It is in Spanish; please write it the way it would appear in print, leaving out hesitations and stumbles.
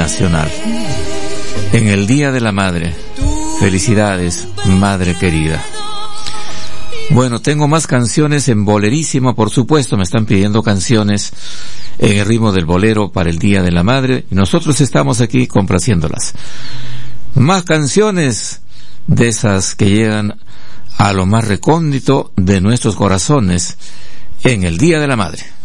nacional. En el Día de la Madre. Felicidades, madre querida. Bueno, tengo más canciones en Bolerísimo, por supuesto, me están pidiendo canciones en el ritmo del bolero para el Día de la Madre, y nosotros estamos aquí complaciéndolas. Más canciones de esas que llegan a lo más recóndito de nuestros corazones en el Día de la Madre.